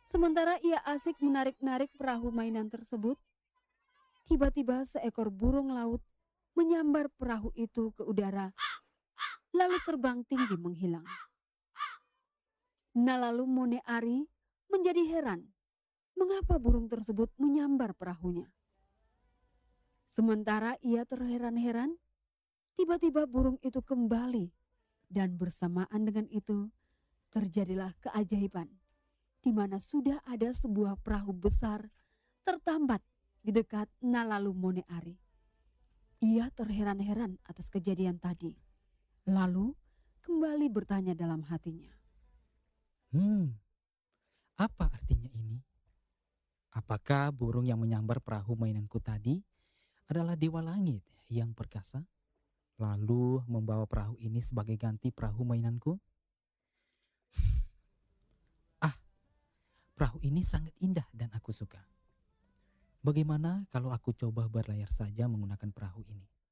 Sementara ia asik menarik-narik perahu mainan tersebut, tiba-tiba seekor burung laut menyambar perahu itu ke udara, lalu terbang tinggi menghilang. Nah lalu Mone Ari menjadi heran mengapa burung tersebut menyambar perahunya. Sementara ia terheran-heran, tiba-tiba burung itu kembali dan bersamaan dengan itu terjadilah keajaiban di mana sudah ada sebuah perahu besar tertambat di dekat Nalalu Mone Ari. Ia terheran-heran atas kejadian tadi, lalu kembali bertanya dalam hatinya. Apa artinya ini? Apakah burung yang menyambar perahu mainanku tadi adalah dewa langit yang perkasa, lalu membawa perahu ini sebagai ganti perahu mainanku? Ah, perahu ini sangat indah dan aku suka. Bagaimana kalau aku coba berlayar saja menggunakan perahu ini?